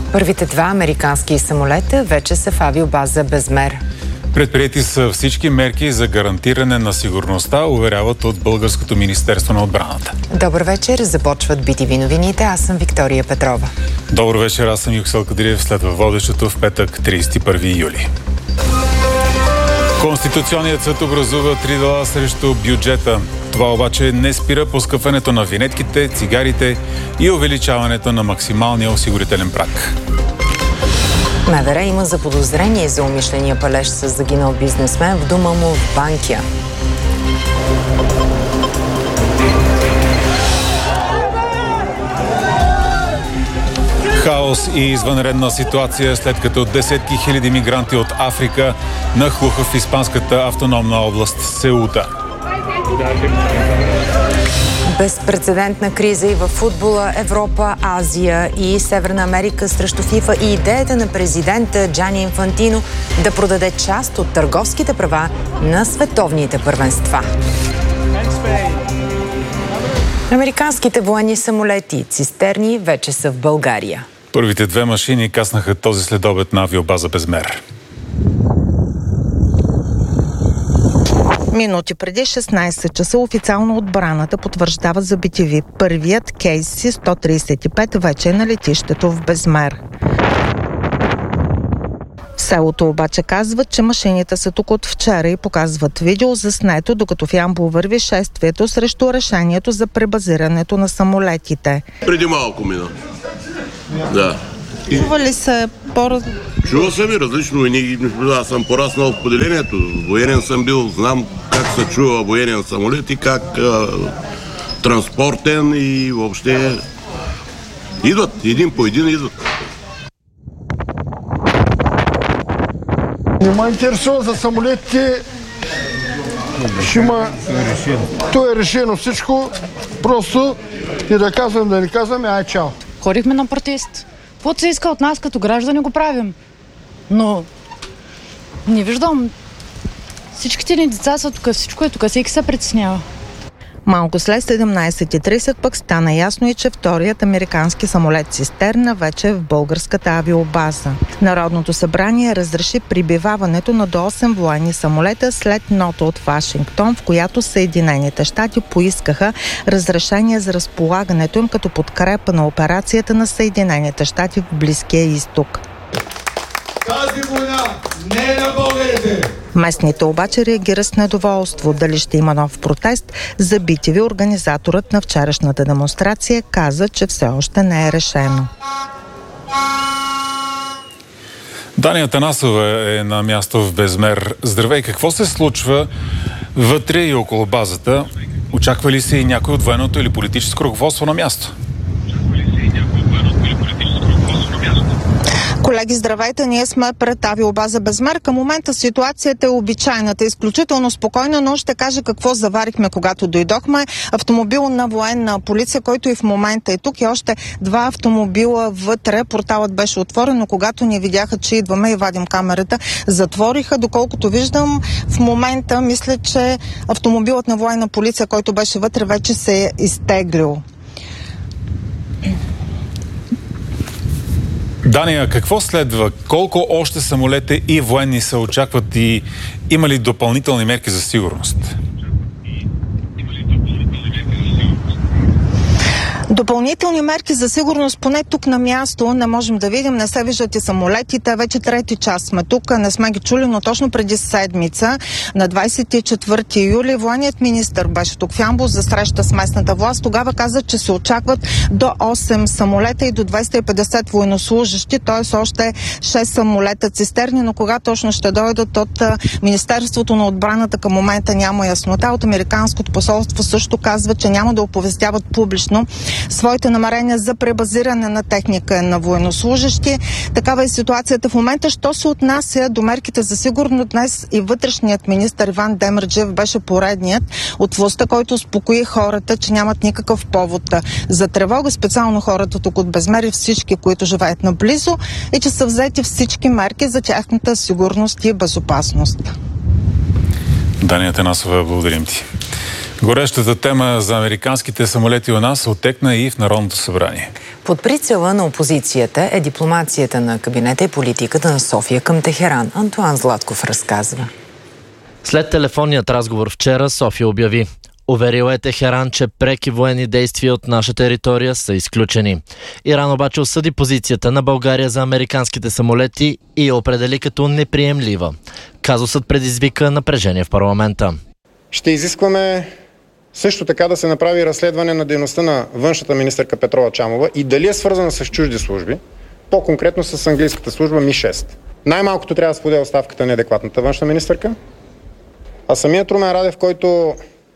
Първите два американски самолета вече са в авиобаза Безмер. Предприети са всички мерки за гарантиране на сигурността, уверяват от Българското министерство на отбраната. Добър вечер, започват BTV новините. Аз съм Виктория Петрова. Добър вечер, аз съм Юксел Кадириев. Следва водещото в петък, 31 юли. Конституционният съд образува 3 дела срещу бюджета. Това обаче не спира поскъпването на винетките, цигарите и увеличаването на максималния осигурителен праг. МВР има заподозрение за умишления палеж с загинал бизнесмен в дома му в Банкя. Хаос и извънредна ситуация, след като десетки хиляди мигранти от Африка нахлуха в испанската автономна област Сеута. Безпрецедентна криза и в футбола, Европа, Азия и Северна Америка срещу ФИФА и идеята на президента Джани Инфантино да продаде част от търговските права на световните първенства. Американските военни самолети цистерни вече са в България. Първите две машини кацнаха този следобед на авиобаза Безмер. Минути преди 16 часа официално отбраната потвърждава за BTV. Първият KC-135 вече е на летището в Безмер. В селото обаче казват, че машините са тук от вчера и показват видео заснето, докато в Ямбол върви шествието срещу решението за пребазирането на самолетите. Преди малко мина. Да. Чува ли се Чува съм и различно войни. Аз съм пораснал в поделението. Военен съм бил, знам как се чува военен самолет и как транспортен и въобще идват. Един по един идват. Не ме интересува за самолетите. То е решено всичко. Просто и да казвам, да не казваме, ай чао. Ходихме на протест. Каквото се иска от нас като граждани го правим. Но не виждам. Всичките ни деца са тук, всичко е тук, всеки се притеснява. Малко след 17:30 пък стана ясно и, че вторият американски самолет цистерна вече е в българската авиобаза. Народното събрание разреши прибиваването на до 8 военни самолета след нота от Вашингтон, в която Съединените щати поискаха разрешение за разполагането им като подкрепа на операцията на Съединените щати в Близкия изток. Тази война не е на българите! Местните обаче реагира с недоволство. Дали ще има нов протест? За BTV организаторът на вчерашната демонстрация каза, че все още не е решено. Дани Атанасова е на място в Безмер. Здравей, какво се случва вътре и около базата? Очаква ли се и някой от военното или политическо ръководство на място? Колеги, здравейте! Ние сме пред авиобаза Безмер. Към момента ситуацията е обичайната, изключително спокойна, но ще кажа какво заварихме, когато дойдохме. Автомобил на военна полиция, който и в момента е тук, и още 2 автомобила вътре. Порталът беше отворен, но когато ни видяха, че идваме и вадим камерата, затвориха. Доколкото виждам, в момента мисля, че автомобилът на военна полиция, който беше вътре, вече се е изтеглил. Дания, какво следва? Колко още самолети и военни се очакват и има ли допълнителни мерки за сигурност? Допълнителни мерки за сигурност, поне тук на място не можем да видим, не се виждат и самолетите. Вече трети час сме тук, не сме ги чули, но точно преди седмица, на 24 юли, военният министър беше тук в Ямбол за среща с местната власт. Тогава каза, че се очакват до 8 самолета и до 250 военнослужащи, т.е. още 6 самолета цистерни, но кога точно ще дойдат от Министерството на отбраната, към момента няма яснота. От Американското посолство също казва, че няма да оповестяват публично своите намерения за пребазиране на техника на военнослужащи. Такава е ситуацията в момента. Що се отнася до мерките за сигурност, днес и вътрешният министър Иван Демерджиев беше поредният от властта, който успокои хората, че нямат никакъв повод за тревога, специално хората тук от Безмер и всички, които живеят наблизо, и че са взети всички мерки за тяхната сигурност и безопасност. Дания Атанасова, благодарим ти. Горещата тема за американските самолети у нас отекна и в Народното събрание. Под прицела на опозицията е дипломацията на кабинета и политиката на София към Техеран. Антуан Златков разказва. След телефонният разговор вчера София обяви: уверила е Техеран, че преки военни действия от наша територия са изключени. Иран обаче осъди позицията на България за американските самолети и я определи като неприемлива. Казусът предизвика напрежение в парламента. Ще изискваме също така да се направи разследване на дейността на външната министърка Петрова Чамова и дали е свързана с чужди служби, по-конкретно с английската служба Ми-6. Най-малкото трябва да се подаде оставката на неадекватната външна министърка, а самият Румен Радев, който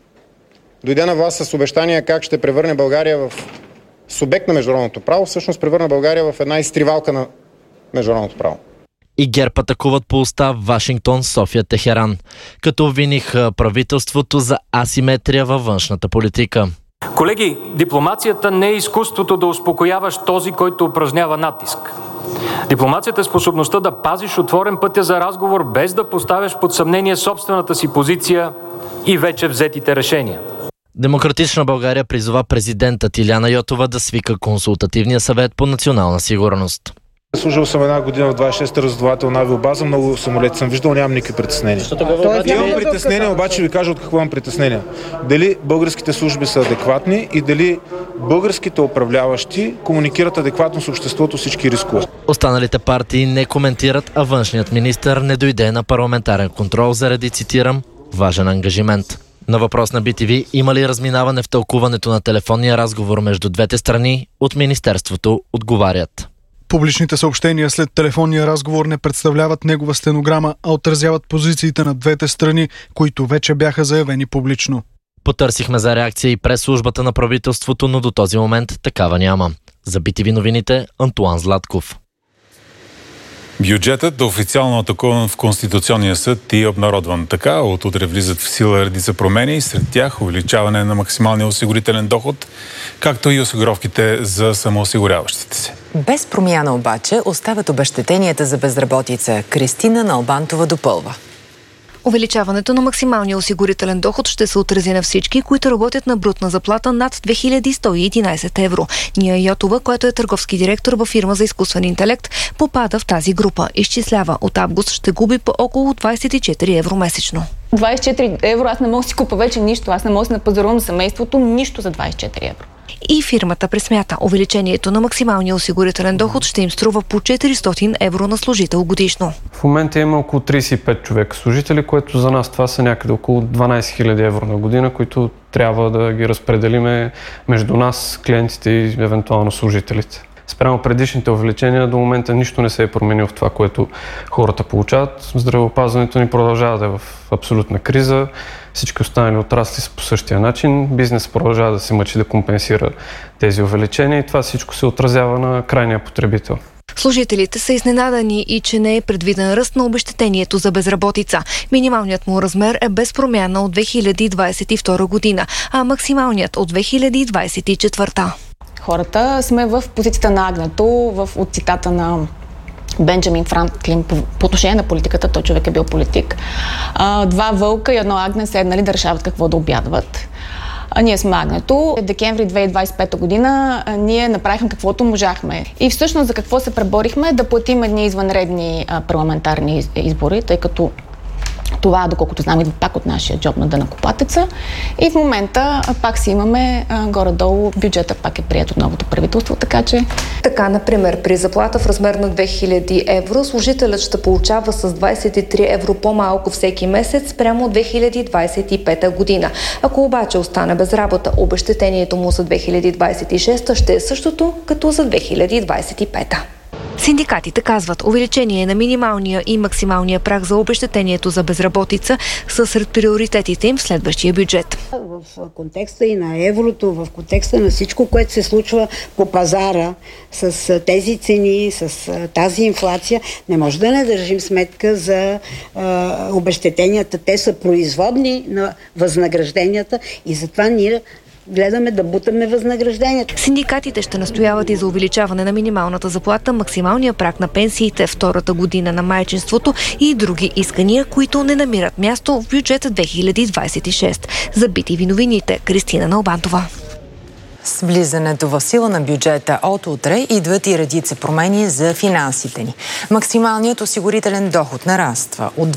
дойде на власт с обещания как ще превърне България в субект на международното право, всъщност превърна България в една изтривалка на международното право. И ГЕРБ атакуват по уста Вашингтон, София, Техеран, като обвиниха правителството за асиметрия във външната политика. Колеги, дипломацията не е изкуството да успокояваш този, който упражнява натиск. Дипломацията е способността да пазиш отворен пътя за разговор, без да поставяш под съмнение собствената си позиция и вече взетите решения. Демократична България призова президентът Илияна Йотова да свика консултативния съвет по национална сигурност. Служил съм една година в 26-та разузнавателна авиобаза, много самолети съм виждал, нямам никакви притеснения. Имам притеснения, обаче ви кажа от какво имам притеснения. Дали българските служби са адекватни и дали българските управляващи комуникират адекватно с обществото всички рискове. Останалите партии не коментират, а външният министър не дойде на парламентарен контрол заради, цитирам, важен ангажимент. На въпрос на BTV, има ли разминаване в тълкуването на телефонния разговор между двете страни, от министерството отговарят. Публичните съобщения след телефонния разговор не представляват негова стенограма, а отразяват позициите на двете страни, които вече бяха заявени публично. Потърсихме за реакция и през службата на правителството, но до този момент такава няма. За BTV новините, Антуан Златков. Бюджетът е официално атакуван в Конституционния съд и обнародван. Така, от утре влизат в сила редица промени, сред тях увеличаване на максималния осигурителен доход, както и осигуровките за самоосигуряващите се. Без промяна обаче остават обезщетенията за безработица. Кристина Налбантова допълва. Увеличаването на максималния осигурителен доход ще се отрази на всички, които работят на брутна заплата над 2111 евро. Ния Йотова, който е търговски директор във фирма за изкуствен интелект, попада в тази група. Изчислява, от август ще губи по около 24 евро месечно. 24 евро, аз не мога да си купа вече нищо. Аз не мога да си напазарувам семейството нищо за 24 евро. И фирмата пресмята, увеличението на максималния осигурителен доход ще им струва по 400 евро на служител годишно. В момента има около 35 човека служители, което за нас това са някъде около 12 000 евро на година, които трябва да ги разпределиме между нас, клиентите и евентуално служителите. Спрямо предишните увеличения до момента нищо не се е променило в това, което хората получават. Здравеопазването ни продължава да е в абсолютна криза. Всички останали отрасли са по същия начин. Бизнес продължава да се мъчи да компенсира тези увеличения и това всичко се отразява на крайния потребител. Служителите са изненадани и че не е предвиден ръст на обезщетението за безработица. Минималният му размер е без промяна от 2022 година, а максималният от 2024. Хората сме в позицията на агнето, от цитата на Бенджамин Франклин по отношение на политиката. Той човек е бил политик. Два вълка и едно агне седнали да решават какво да обядват. Ние сме агнето. В декември 2025 година ние направихме каквото можахме. И всъщност за какво се преборихме? Да платим едни извънредни парламентарни избори, тъй като това, доколкото знам, идва пак от нашия джоб на данъкоплатеца. И в момента пак си имаме горе-долу бюджета, пак е прият от новото правителство, така че... Така, например, при заплата в размер на 2000 евро, служителят ще получава с 23 евро по-малко всеки месец прямо от 2025 година. Ако обаче остане без работа, обезщетението му за 2026 ще е същото като за 2025. Синдикатите казват, увеличение на минималния и максималния праг за обезщетението за безработица са сред приоритетите им в следващия бюджет. В контекста и на еврото, в контекста на всичко, което се случва по пазара с тези цени, с тази инфлация, не може да не държим сметка за обезщетенията. Те са производни на възнагражденията и затова ние гледаме да бутаме възнаграждението. Синдикатите ще настояват и за увеличаване на минималната заплата, максималния праг на пенсиите, втората година на майчинството и други искания, които не намират място в бюджета 2026. За BTV новините, Кристина Налбантова. С влизането в сила на бюджета от утре идват и редица промени за финансите ни. Максималният осигурителен доход нараства от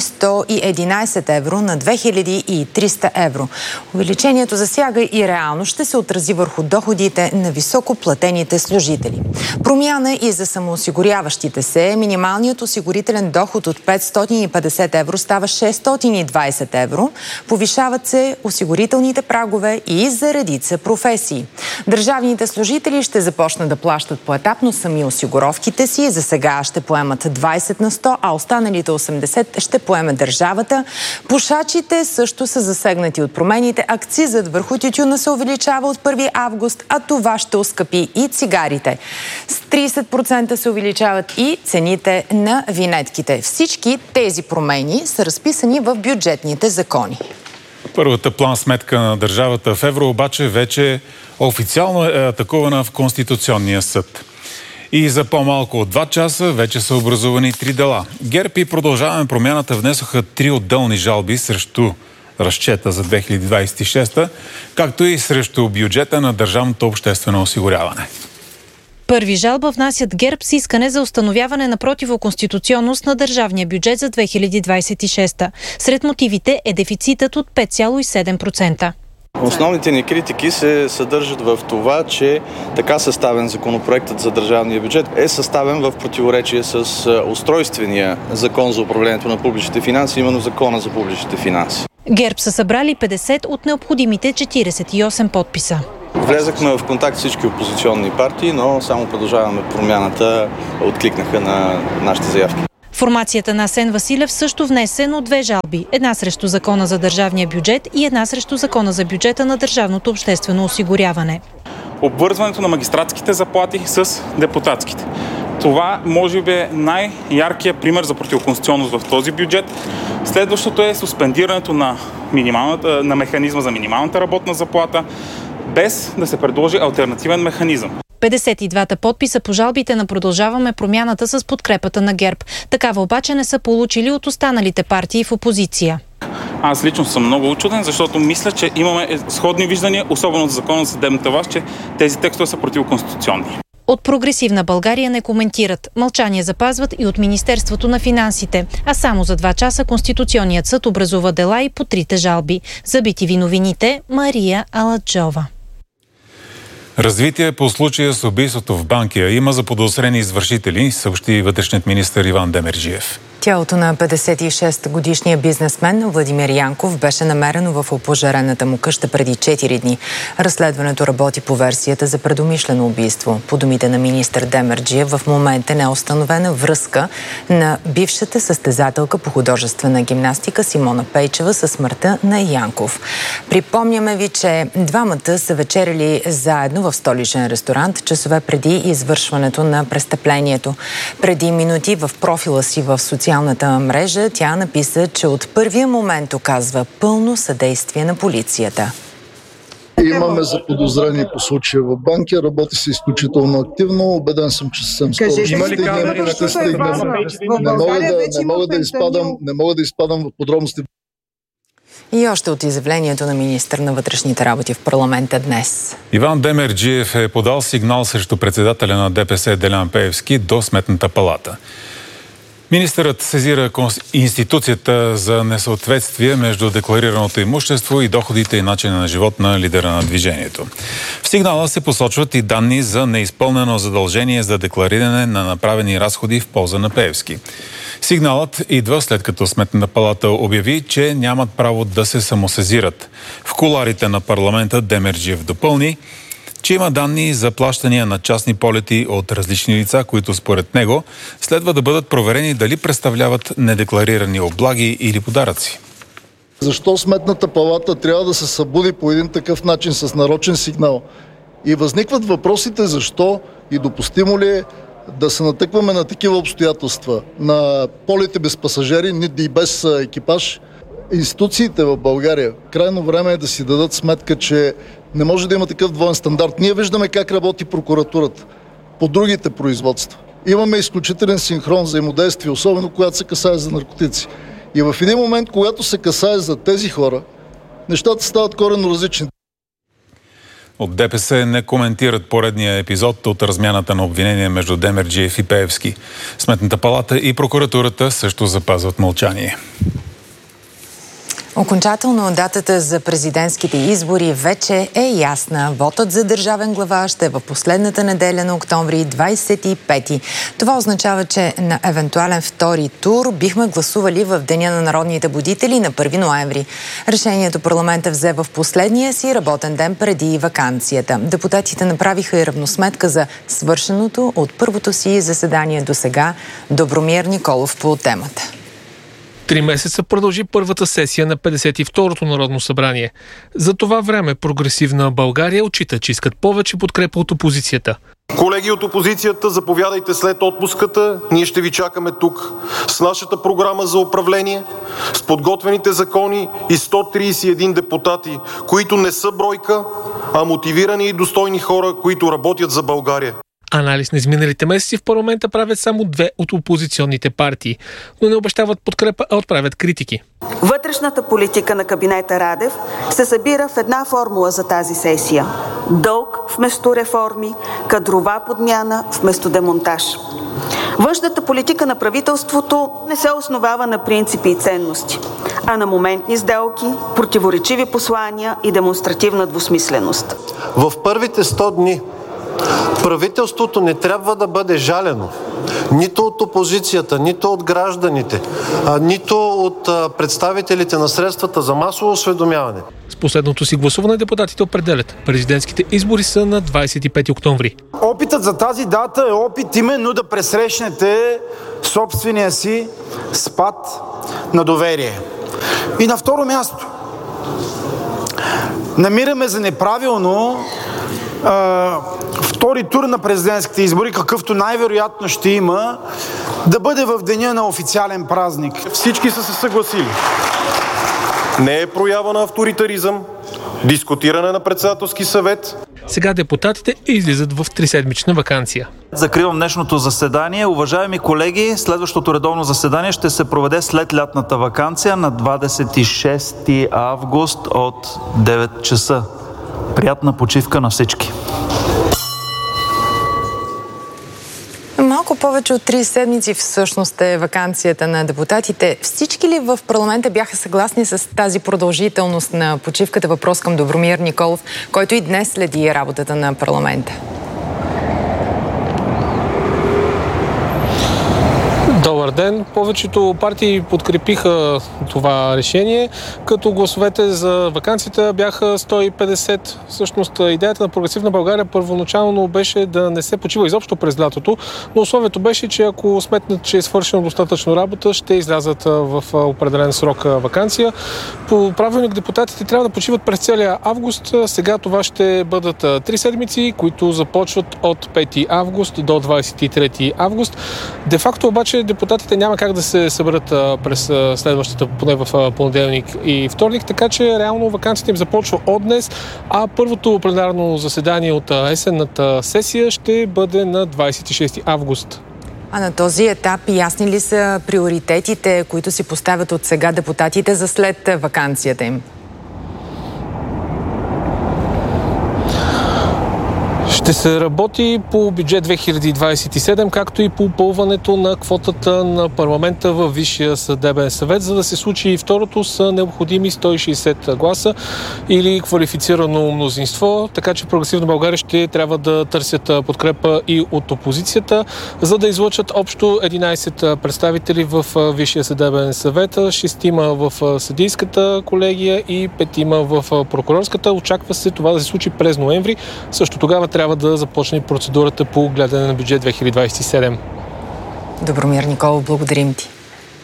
2111 евро на 2300 евро. Увеличението засяга и реално ще се отрази върху доходите на високоплатените служители. Промяна и за самоосигуряващите се. Минималният осигурителен доход от 550 евро става 620 евро. Повишават се осигурителните прагове и за редица професии. Държавните служители ще започнат да плащат поетапно сами осигуровките си. За сега ще поемат 20 на 100, а останалите 80 ще поеме държавата. Пушачите също са засегнати от промените. Акцизът върху тютюна се увеличава от 1 август, а това ще оскъпи и цигарите. С 30% се увеличават и цените на винетките. Всички тези промени са разписани в бюджетните закони. Първата план-сметка на държавата в евро обаче вече официално е атакувана в Конституционния съд. И за по-малко от 2 часа вече са образувани 3 дела. ГЕРБ и Продължаваме промяната внесоха 3 отделни жалби срещу разчета за 2026, както и срещу бюджета на държавното обществено осигуряване. Първи жалба внасят ГЕРБ с искане за установяване на противоконституционност на държавния бюджет за 2026. Сред мотивите е дефицитът от 5,7%. Основните ни критики се съдържат в това, че така съставен законопроектът за държавния бюджет е съставен в противоречие с устройствения закон за управлението на публичните финанси, именно закона за публичните финанси. ГЕРБ са събрали 50 от необходимите 48 подписа. Влезахме в контакт с всички опозиционни партии, но само Продължаваме промяната откликнаха на нашите заявки. Формацията на Асен Василев също внесе, но 2 жалби. Една срещу закона за държавния бюджет и една срещу закона за бюджета на държавното обществено осигуряване. Обвързването на магистратските заплати с депутатските. Това може би е най-яркият пример за противоконституционност в този бюджет. Следващото е суспендирането на механизма за минималната работна заплата, без да се предложи алтернативен механизъм. 52-та подписа по жалбите на Продължаваме промяната с подкрепата на ГЕРБ. Такава обаче не са получили от останалите партии в опозиция. Аз лично съм много учуден, защото мисля, че имаме сходни виждания, особено за закона за съдебната власт, че тези текстове са противоконституционни. От Прогресивна България не коментират. Мълчание запазват и от Министерството на финансите. А само за 2 часа Конституционният съд образува дела и по 3 жалби. За BTV новините, Мария Аладжова. Развитие по случая с убийството в Банкя има заподозрени извършители, съобщи вътрешният министър Иван Демерджиев. Тялото на 56-годишния бизнесмен Владимир Янков беше намерено в опожарената му къща преди 4 дни. Разследването работи по версията за предумишлено убийство. По думите на министър Демерджиев, в момента не е установена връзка на бившата състезателка по художествена гимнастика Симона Пейчева със смъртта на Янков. Припомняме ви, че двамата са вечеряли заедно в столичен ресторант часове преди извършването на престъплението. Преди минути в профила си в социалната мрежа тя написа, че от първия момент оказва пълно съдействие на полицията. Имаме заподозрени по случая в Банкя, работи се изключително активно, убеден съм, че съвсем скоро ще стигнем. Не мога да изпадам в подробности. И още от изявлението на министър на вътрешните работи в парламента днес. Иван Демерджиев е подал сигнал срещу председателя на ДПС Делян Пеевски до Сметната палата. Министърът сезира институцията за несъответствие между декларираното имущество и доходите и начина на живот на лидера на движението. В сигнала се посочват и данни за неизпълнено задължение за деклариране на направени разходи в полза на Пеевски. Сигналът идва след като Сметната палата обяви, че нямат право да се самосезират. В кулоарите на парламента Демерджиев допълни, че има данни за плащания на частни полети от различни лица, които според него следва да бъдат проверени дали представляват недекларирани облаги или подаръци. Защо Сметната палата трябва да се събуди по един такъв начин с нарочен сигнал? И възникват въпросите защо и допустимо ли е да се натъкваме на такива обстоятелства, на полети без пасажери и без екипаж. Институциите в България крайно време е да си дадат сметка, че Не може да има такъв двоен стандарт. Ние виждаме как работи прокуратурата по другите производства. Имаме изключителен синхрон, взаимодействие, особено когато се касае за наркотици. И в един момент, когато се касае за тези хора, нещата стават коренно различни. От ДПС не коментират поредния епизод от размяната на обвинения между Демерджиев и Пеевски. Сметната палата и прокуратурата също запазват мълчание. Окончателно датата за президентските избори вече е ясна. Вотът за държавен глава ще е в последната неделя на октомври 25. Това означава, че на евентуален втори тур бихме гласували в Деня на народните будители на 1 ноември. Решението парламента взе в последния си работен ден преди ваканцията. Депутатите направиха и равносметка за свършеното от първото си заседание до сега. Добромир Николов по темата. 3 месеца продължи първата сесия на 52-то Народно събрание. За това време Прогресивна България отчита, че искат повече подкрепа от опозицията. Колеги от опозицията, заповядайте след отпуската. Ние ще ви чакаме тук с нашата програма за управление, с подготвените закони и 131 депутати, които не са бройка, а мотивирани и достойни хора, които работят за България. Анализ на изминалите месеци в парламента правят само 2 от опозиционните партии, но не обещават подкрепа, а отправят критики. Вътрешната политика на кабинета Радев се събира в една формула за тази сесия. Дълг вместо реформи, кадрова подмяна вместо демонтаж. Външната политика на правителството не се основава на принципи и ценности, а на моментни сделки, противоречиви послания и демонстративна двусмисленост. В първите 100 дни правителството не трябва да бъде жалено нито от опозицията, нито от гражданите, нито от представителите на средствата за масово осведомяване. С последното си гласуване депутатите определят. Президентските избори са на 25 октомври. Опитът за тази дата е опит именно да пресрещнете собствения си спад на доверие. И на второ място, намираме за неправилно втори тур на президентските избори, какъвто най-вероятно ще има, да бъде в деня на официален празник. Всички са се съгласили. Не е проява на авторитаризъм, дискутиране на председателски съвет. Сега депутатите излизат в 3-седмична ваканция. Закривам днешното заседание. Уважаеми колеги, следващото редовно заседание ще се проведе след лятната ваканция на 26 август от 9 часа. Приятна почивка на всички. Малко повече от 3 седмици всъщност е ваканцията на депутатите. Всички ли в парламента бяха съгласни с тази продължителност на почивката? Въпрос към Добромир Николов, който и днес следи работата на парламента. Добър ден! Повечето партии подкрепиха това решение, като гласовете за ваканцията бяха 150. Всъщност идеята на Прогресивна България първоначално беше да не се почива изобщо през лятото, но условието беше, че ако сметнат, че е свършено достатъчно работа, ще излязат в определен срок ваканция. По правилник депутатите трябва да почиват през целия август. Сега това ще бъдат 3 седмици, които започват от 5 август до 23 август. Де-факто обаче депутатите няма как да се съберат през следващата, поне в понеделник и вторник, така че реално ваканцията им започва от днес, а първото пленарно заседание от есенната сесия ще бъде на 26 август. А на този етап ясни ли са приоритетите, които си поставят от сега депутатите за след ваканцията им? Ще се работи по бюджет 2027, както и по попълването на квотата на парламента във Висшия съдебен съвет. За да се случи и второто, са необходими 160 гласа или квалифицирано мнозинство, така че Прогресивна България ще трябва да търсят подкрепа и от опозицията, за да излъчат общо 11 представители в Висшия съдебен съвет, 6 в съдийската колегия и 5 в прокурорската. Очаква се това да се случи през ноември. Също тогава трябва да започне процедурата по гледане на бюджет 2027. Добромир Николов, благодарим ти.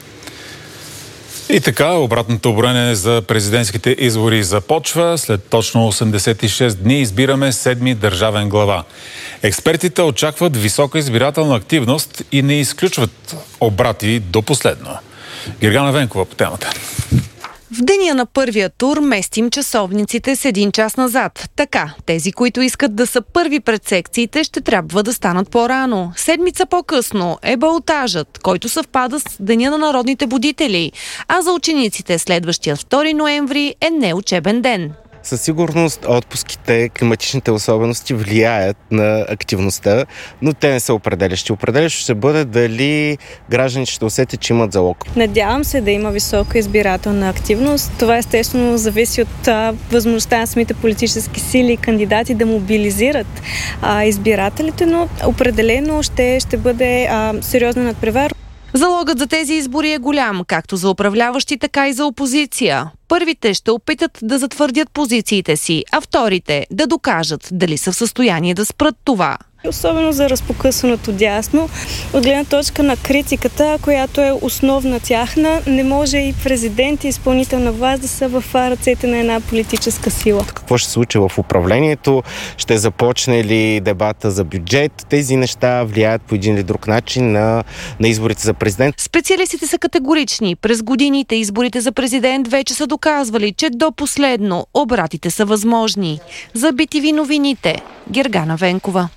И така, обратното броене за президентските избори започва. След точно 86 дни избираме 7-ми държавен глава. Експертите очакват висока избирателна активност и не изключват обрати до последно. Гергана Венкова по темата. В деня на първия тур местим часовниците с 1 час назад. Така, тези, които искат да са първи пред секциите, ще трябва да станат по-рано. Седмица по-късно е балтажът, който съвпада с Деня на народните будители. А за учениците следващия 2 ноември е неучебен ден. Със сигурност отпуските, климатичните особености влияят на активността, но те не са определящи. Определящо ще бъде дали гражданите ще усетят, че имат залог. Надявам се да има висока избирателна активност. Това естествено зависи от възможността на самите политически сили и кандидати да мобилизират избирателите, но определено ще бъде сериозна надпревара. Залогът за тези избори е голям, както за управляващи, така и за опозиция. Първите ще опитат да затвърдят позициите си, а вторите да докажат дали са в състояние да спрат това. Особено за разпокъсаното дясно, от гледна точка на критиката, която е основна тяхна, не може и президент и изпълнителна власт да са в ръцете на една политическа сила. Какво ще се случи в управлението? Ще започне ли дебата за бюджет? Тези неща влияят по един или друг начин на изборите за президент. Специалистите са категорични. През годините изборите за президент вече са доказвали, че до последно обратите са възможни. За BTV новините, Гергана Венкова.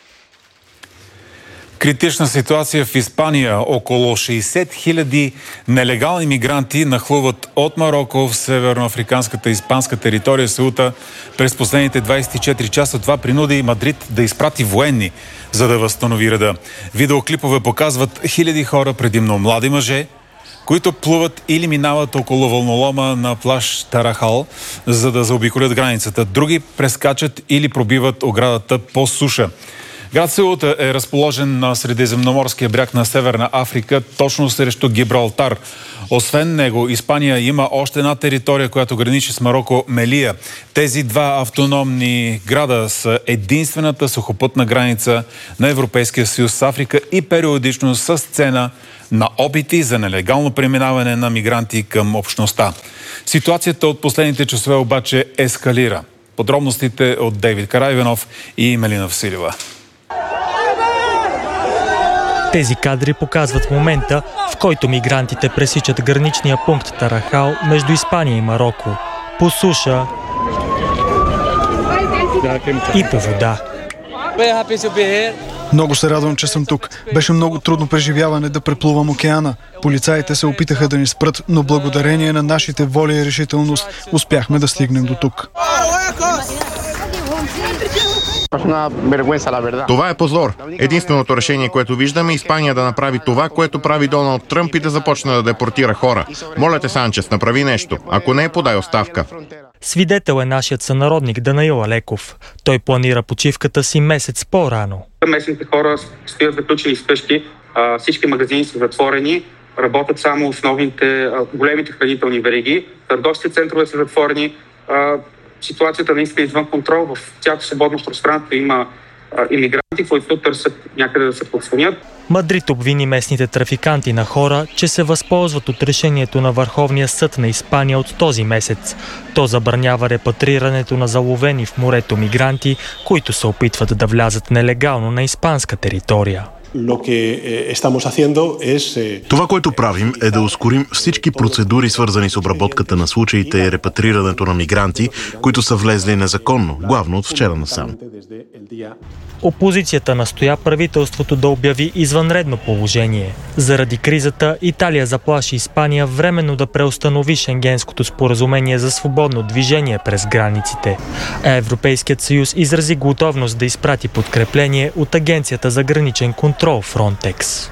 Критична ситуация в Испания. Около 60 000 нелегални мигранти нахлуват от Мароко в северноафриканската испанска територия Сеута през последните 24 часа. Това принуди Мадрид да изпрати военни, за да възстанови реда. Видеоклипове показват хиляди хора, предимно млади мъже, които плуват или минават около вълнолома на плаж Тарахал, за да заобиколят границата. Други прескачат или пробиват оградата по суша. Град Сеута е разположен на средиземноморския бряг на Северна Африка, точно срещу Гибралтар. Освен него, Испания има още една територия, която граничи с Мароко – Мелия. Тези два автономни града са единствената сухопътна граница на Европейския съюз с Африка и периодично са сцена на опити за нелегално преминаване на мигранти към общността. Ситуацията от последните часове обаче ескалира. Подробностите от Дейвид Карайвенов и Мелина Василева. Тези кадри показват момента, в който мигрантите пресичат граничния пункт Тарахал между Испания и Мароко. По суша и по вода. Много се радвам, че съм тук. Беше много трудно преживяване да преплувам океана. Полицаите се опитаха да ни спрат, но благодарение на нашите воля и решителност успяхме да стигнем до тук. Това е позор. Единственото решение, което виждаме, е Испания да направи това, което прави Доналд Тръмп и да започне да депортира хора. Моля те, Санчес, направи нещо. Ако не, подай оставка. Свидетел е нашият сънародник Данаил Алеков. Той планира почивката си месец по-рано. Местните хора стоят заключени вкъщи, всички магазини са затворени, работят само основните, големите хранителни вериги, търговските центрове са затворени. Ситуацията наистина е извън контрол. В цялото свободно пространство има имигранти, които търсят някъде да се подслонят. Мадрид обвини местните трафиканти на хора, че се възползват от решението на Върховния съд на Испания от този месец. То забранява репатрирането на заловени в морето мигранти, които се опитват да влязат нелегално на испанска територия. Това, което правим, е да ускорим всички процедури, свързани с обработката на случаите и репатрирането на мигранти, които са влезли незаконно, главно от вчера насам. Опозицията настоя правителството да обяви извънредно положение. Заради кризата Италия заплаши Испания временно да преустанови Шенгенското споразумение за свободно движение през границите. А Европейският съюз изрази готовност да изпрати подкрепление от Агенцията за граничен контрол Фронтекс.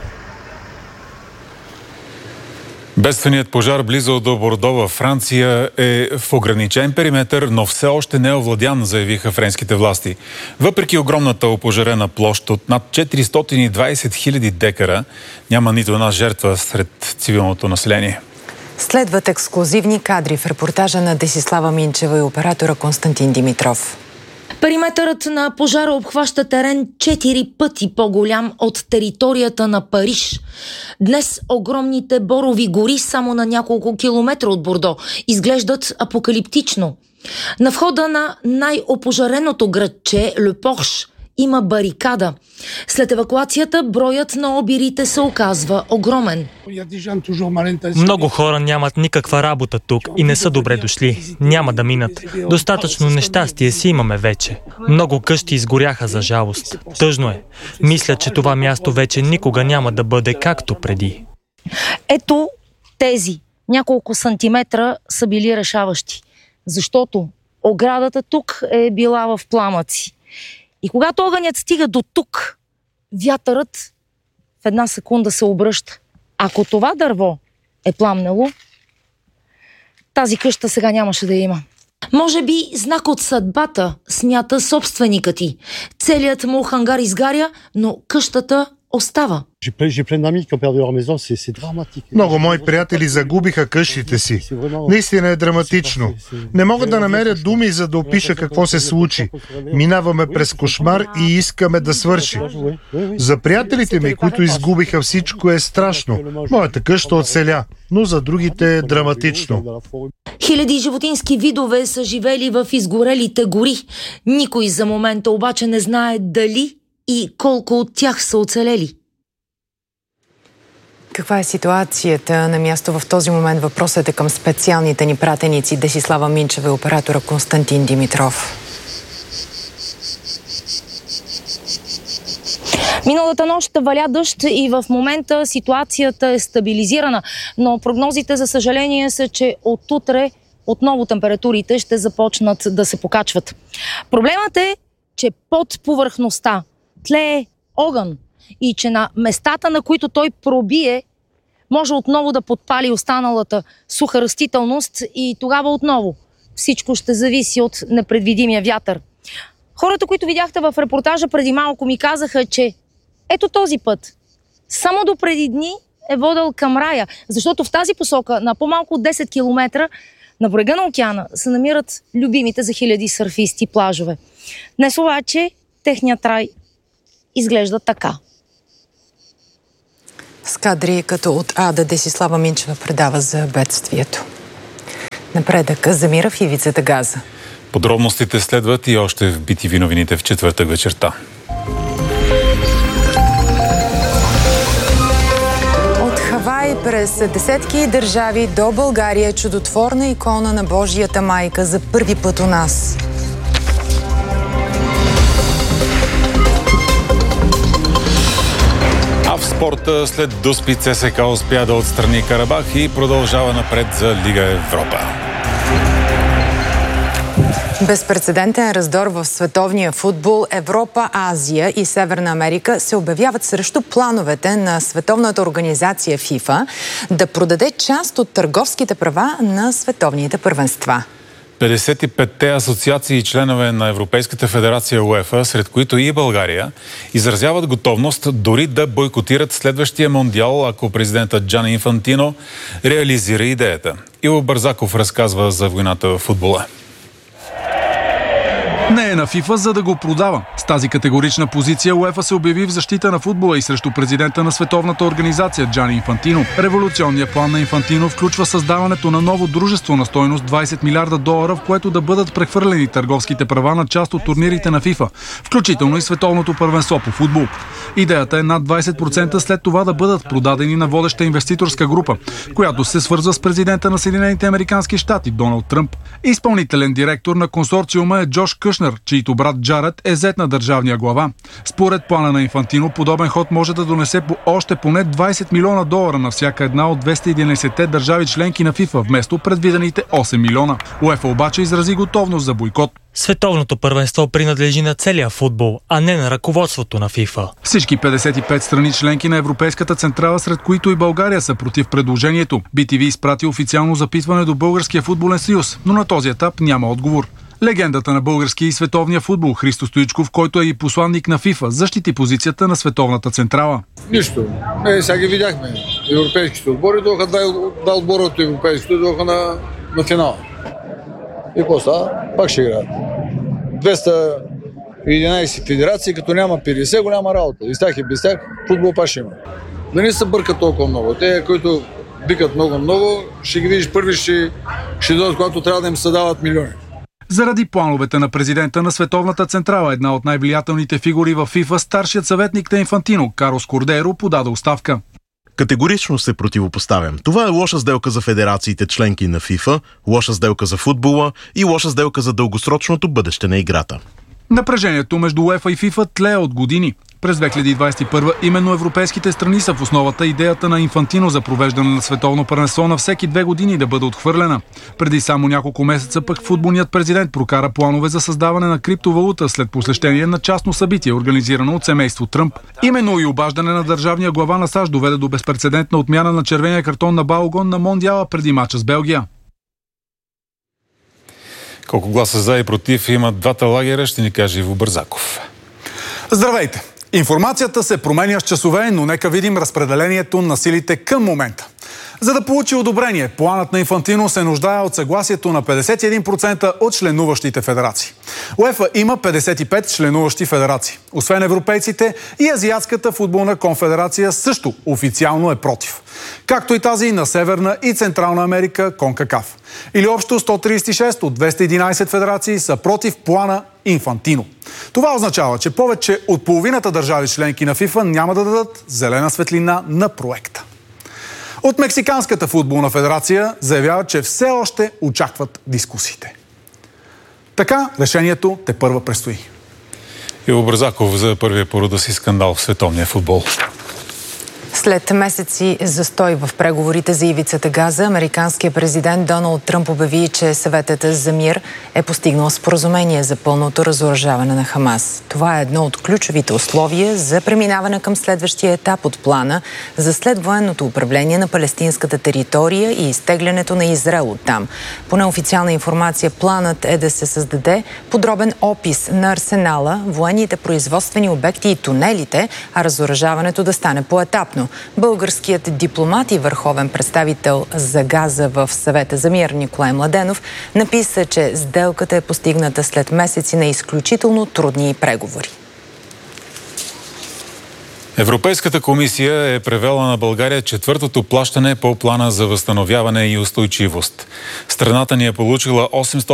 Бедственият пожар близо до Бордо във Франция е в ограничен периметър, но все още не е овладян, заявиха френските власти. Въпреки огромната опожарена площ от над 420 000 декара, няма нито една жертва сред цивилното население. Следват ексклузивни кадри в репортажа на Десислава Минчева и оператора Константин Димитров. Периметърът на пожара обхваща терен 4 пъти по-голям от територията на Париж. Днес огромните борови гори само на няколко километра от Бордо изглеждат апокалиптично. На входа на най-опожареното градче Ле Порш има барикада. След евакуацията броят на обирите се оказва огромен. Много хора нямат никаква работа тук и не са добре дошли. Няма да минат. Достатъчно нещастие си имаме вече. Много къщи изгоряха за жалост. Тъжно е. Мисля, че това място вече никога няма да бъде както преди. Ето тези няколко сантиметра са били решаващи, защото оградата тук е била в пламъци. И когато огънят стига до тук, вятърът в една секунда се обръща. Ако това дърво е пламнало, тази къща сега нямаше да има. Може би знак от съдбата, смята собственикът ти. Целият му хангар изгаря, но къщата остава. Много мои приятели загубиха къщите си. Наистина е драматично. Не мога да намеря думи, за да опиша какво се случи. Минаваме през кошмар и искаме да свърши. За приятелите ми, които изгубиха всичко, е страшно. Моята къща оцеля, но за другите е драматично. Хиляди животински видове са живели в изгорелите гори. Никой за момента обаче не знае дали и колко от тях са оцелели. Каква е ситуацията на място в този момент? Въпросът е към специалните ни пратеници Десислава Минчева и оператора Константин Димитров. Миналата нощ валя дъжд и в момента ситуацията е стабилизирана, но прогнозите, за съжаление, са, че от утре отново температурите ще започнат да се покачват. Проблемът е, че под повърхността тлее огън и че на местата, на които той пробие, може отново да подпали останалата суха растителност и тогава отново всичко ще зависи от непредвидимия вятър. Хората, които видяхте в репортажа преди малко, ми казаха, че ето този път, само до преди дни е водел към рая, защото в тази посока на по-малко от 10 км на брега на океана се намират любимите за хиляди сърфисти плажове. Днес обаче техният рай изглежда така. С кадри като от Ада Десислава Минчева предава за бедствието. Напредък замира в ивицата Газа. Подробностите следват и още в BTV новините в четвъртък вечерта. От Хавай през десетки държави до България чудотворна икона на Божията майка за първи път у нас. А в спорта след Дуспи ЦСКА успя да отстрани Карабах и продължава напред за Лига Европа. Безпрецедентен раздор в световния футбол. Европа, Азия и Северна Америка се обявяват срещу плановете на световната организация ФИФА да продаде част от търговските права на световните първенства. 55-те асоциации и членове на Европейската федерация УЕФА, сред които и България, изразяват готовност дори да бойкотират следващия мондиал, ако президентът Джани Инфантино реализира идеята. Иво Бързаков разказва за войната в футбола. Не е на ФИФА, за да го продава. С тази категорична позиция УЕФА се обяви в защита на футбола и срещу президента на световната организация Джани Инфантино. Революционният план на Инфантино включва създаването на ново дружество на стойност $20 милиарда, в което да бъдат прехвърлени търговските права на част от турнирите на ФИФА, включително и световното първенство по футбол. Идеята е над 20% след това да бъдат продадени на водеща инвеститорска група, която се свързва с президента на Съединените американски щати Доналд Тръмп. Изпълнителен директор на консорциума е Джош Къшнер, чийто брат Джаред е зет на държавния глава. Според плана на Инфантино, подобен ход може да донесе по още поне $20 милиона на всяка една от 211-те държави членки на ФИФА, вместо предвидените 8 милиона. УЕФА обаче изрази готовност за бойкот. Световното първенство принадлежи на целия футбол, а не на ръководството на ФИФА. Всички 55 страни членки на Европейската централа, сред които и България, са против предложението. BTV изпрати официално запитване до Българския футболен съюз, но на този етап няма отговор. Легендата на българския и световния футбол Христо Стоичков, който е и посланник на ФИФА, защити позицията на световната централа. Нищо. Сега ги видяхме. Европейските отбори дойдоха, два отбора от европейските дойдоха на финала. И после пак ще играят. 211 федерации, като няма 50, голяма работа. И с тях и без тях футбол пак ще има. Да не се бъркат толкова много. Те, които бикат много, ще ги видиш първи, ще дойдат, когато трябва да им се дават милиони. Заради плановете на президента на Световната централа, една от най-влиятелните фигури в ФИФА, старшият съветник на Инфантино, Карлос Кордейро, подаде оставка. Категорично се противопоставям. Това е лоша сделка за федерациите членки на ФИФА, лоша сделка за футбола и лоша сделка за дългосрочното бъдеще на играта. Напрежението между УЕФА и ФИФА тлее от години. През 2021 именно европейските страни са в основата идеята на Инфантино за провеждане на световно първенство на всеки 2 години да бъде отхвърлена. Преди само няколко месеца пък футболният президент прокара планове за създаване на криптовалута след посещение на частно събитие, организирано от семейство Тръмп. Именно и обаждане на държавния глава на САЩ доведе до безпрецедентна отмяна на червения картон на Балогон на Мондиала преди мача с Белгия. Колко гласа за и против имат двата лагера, ще ни каже Иво Бързаков. Здравейте! Информацията се променя с часове, но нека видим разпределението на силите към момента. За да получи одобрение, планът на Инфантино се нуждае от съгласието на 51% от членуващите федерации. УЕФА има 55 членуващи федерации. Освен европейците, и Азиатската футболна конфедерация също официално е против. Както и тази на Северна и Централна Америка, КОНКАКАФ. Или общо 136 от 211 федерации са против плана Инфантино. Това означава, че повече от половината държави членки на ФИФА няма да дадат зелена светлина на проекта. От Мексиканската футболна федерация заявяват, че все още очакват дискусиите. Така решението тепърва предстои. Иво Бързаков за първия по рода си скандал в световния футбол. След месеци застой в преговорите за ивицата Газа, американският президент Доналд Тръмп обяви, че съветът за мир е постигнал споразумение за пълното разоръжаване на Хамас. Това е едно от ключовите условия за преминаване към следващия етап от плана за следвоенното управление на палестинската територия и изтеглянето на Израел оттам. По неофициална информация, планът е да се създаде подробен опис на арсенала, военните производствени обекти и тунелите, а разоръжаването да стане поетапно. Българският дипломат и върховен представител за Газа в Съвета за мир Николай Младенов написа, че сделката е постигната след месеци на изключително трудни преговори. Европейската комисия е превела на България четвъртото плащане по плана за възстановяване и устойчивост. Страната ни е получила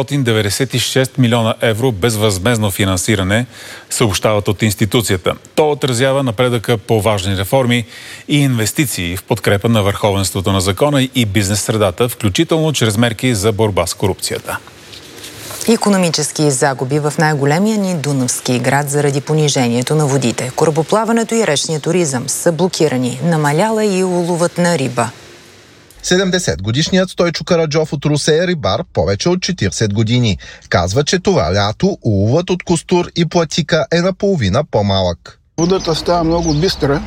896 милиона евро безвъзмездно финансиране, съобщават от институцията. То отразява напредъка по важни реформи и инвестиции в подкрепа на върховенството на закона и бизнес средата, включително чрез мерки за борба с корупцията. Икономически загуби в най-големия ни дунавски град заради понижението на водите. Корабоплаването и речния туризъм са блокирани. Намаляла и уловът на риба. 70-годишният Стойчо Караджов от Русе е рибар повече от 40 години. Казва, че това лято уловът от костур и платика е наполовина по-малък. Водата става много бистра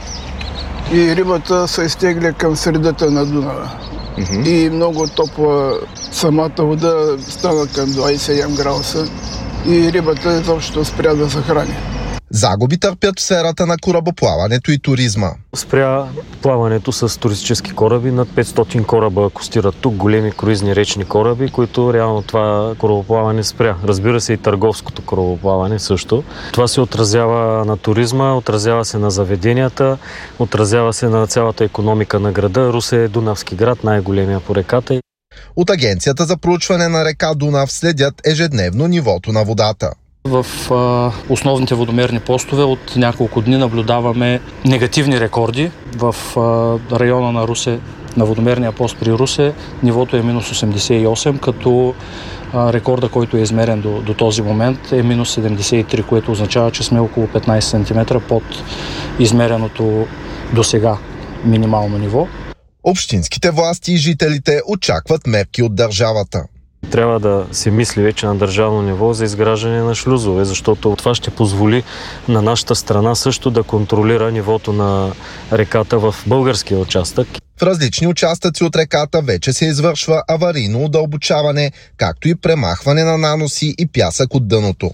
и рибата се изтегля към средата на Дунава. И много топла самата вода стана към 27 градуса и рибата изобщо спря да се храни. Загуби търпят в сферата на корабоплаването и туризма. Спря плаването с туристически кораби. Над 500 кораба акостират тук, големи круизни речни кораби, които реално това корабоплаване спря. Разбира се и търговското корабоплаване също. Това се отразява на туризма, отразява се на заведенията, отразява се на цялата икономика на града. Русе е дунавски град, най-големия по реката. От Агенцията за проучване на река Дунав следят ежедневно нивото на водата. В основните водомерни постове от няколко дни наблюдаваме негативни рекорди. В района на Русе, на водомерния пост при Русе, нивото е минус 88, като рекорда, който е измерен до този момент е минус 73, което означава, че сме около 15 см под измереното до сега минимално ниво. Общинските власти и жителите очакват мерки от държавата. Трябва да се мисли вече на държавно ниво за изграждане на шлюзове, защото това ще позволи на нашата страна също да контролира нивото на реката в българския участък. В различни участъци от реката вече се извършва аварийно удълбочаване, както и премахване на наноси и пясък от дъното.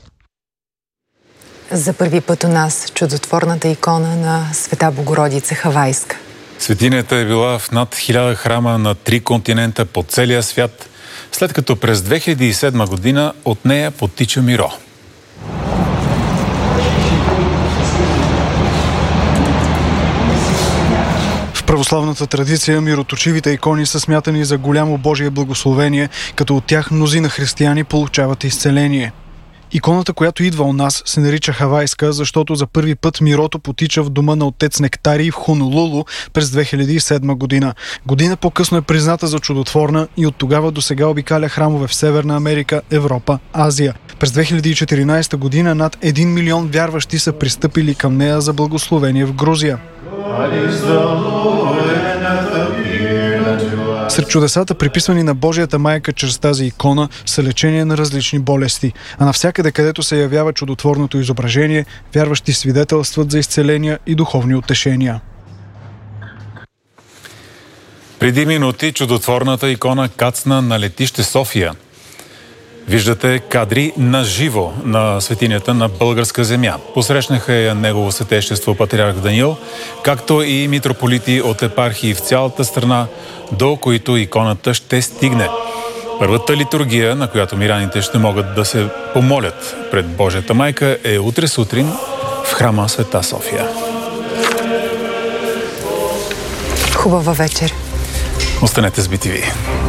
За първи път у нас чудотворната икона на Света Богородица Хавайска. Светинята е била в над 1000 храма на 3 континента по целия свят, след като през 2007 година от нея потича Миро. В православната традиция мироточивите икони са смятани за голямо Божие благословение, като от тях мнозина християни получават изцеление. Иконата, която идва у нас, се нарича хавайска, защото за първи път мирото потича в дома на отец Нектарий в Хонолулу през 2007 година. Година по-късно е призната за чудотворна и от тогава до сега обикаля храмове в Северна Америка, Европа, Азия. През 2014 година над 1 милион вярващи са пристъпили към нея за благословение в Грузия. Сред чудесата, приписвани на Божията майка чрез тази икона, са лечение на различни болести. А навсякъде, където се явява чудотворното изображение, вярващи свидетелстват за изцеления и духовни утешения. Преди минути чудотворната икона кацна на летище София. Виждате кадри на живо на светинята на българска земя. Посрещнаха я Негово Светейшество патриарх Даниил, както и митрополити от епархии в цялата страна, до които иконата ще стигне. Първата литургия, на която миряните ще могат да се помолят пред Божията майка, е утре сутрин в храма Света София. Хубава вечер. Останете с BTV.